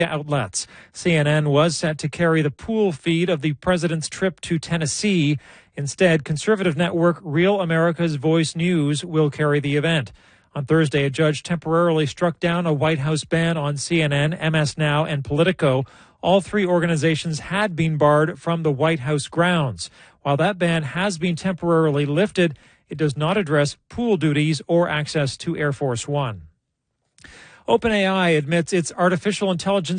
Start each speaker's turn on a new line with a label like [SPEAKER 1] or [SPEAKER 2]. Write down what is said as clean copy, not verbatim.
[SPEAKER 1] outlets. CNN was set to carry the pool feed of the president's trip to Tennessee. Instead, conservative network Real America's Voice News will carry the event. On Thursday, a judge temporarily struck down a White House ban on CNN, MS Now, and Politico. All three organizations had been barred from the White House grounds. While that ban has been temporarily lifted, it does not address pool duties or access to Air Force One. OpenAI admits its artificial intelligence